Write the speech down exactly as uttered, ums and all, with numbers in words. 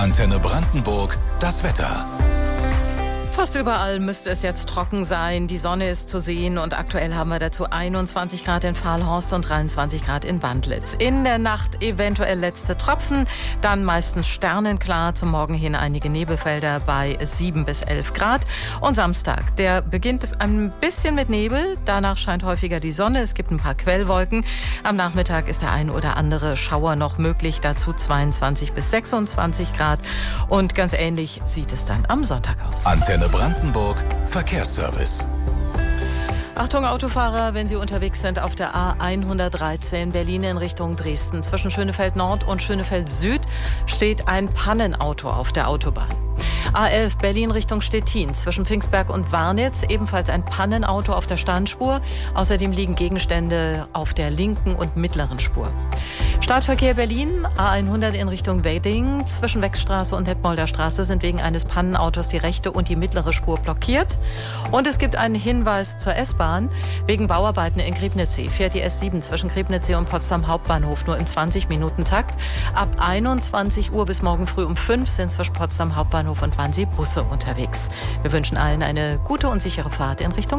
Antenne Brandenburg, das Wetter. Fast überall müsste es jetzt trocken sein. Die Sonne ist zu sehen und aktuell haben wir dazu einundzwanzig Grad in Pfahlhorst und dreiundzwanzig Grad in Wandlitz. In der Nacht eventuell letzte Tropfen, dann meistens sternenklar, zum Morgen hin einige Nebelfelder bei sieben bis elf Grad. Und Samstag, der beginnt ein bisschen mit Nebel, danach scheint häufiger die Sonne, es gibt ein paar Quellwolken. Am Nachmittag ist der ein oder andere Schauer noch möglich, dazu zweiundzwanzig bis sechsundzwanzig Grad. Und ganz ähnlich sieht es dann am Sonntag aus. Antenne Brandenburg Verkehrsservice. Achtung Autofahrer, wenn Sie unterwegs sind auf der A hundertdreizehn Berlin in Richtung Dresden. Zwischen Schönefeld Nord und Schönefeld Süd steht ein Pannenauto auf der Autobahn. A elf Berlin Richtung Stettin. Zwischen Pfingstberg und Warnitz ebenfalls ein Pannenauto auf der Standspur. Außerdem liegen Gegenstände auf der linken und mittleren Spur. Stadtverkehr Berlin, A hundert in Richtung Wedding. Zwischen Wechstraße und Detmolder Straße sind wegen eines Pannenautos die rechte und die mittlere Spur blockiert. Und es gibt einen Hinweis zur S-Bahn. Wegen Bauarbeiten in Griebnitzsee fährt die S sieben zwischen Griebnitzsee und Potsdam Hauptbahnhof nur im zwanzig-Minuten-Takt. Ab einundzwanzig Uhr bis morgen früh um fünf sind zwischen Potsdam Hauptbahnhof und Wannsee Busse unterwegs. Wir wünschen allen eine gute und sichere Fahrt in Richtung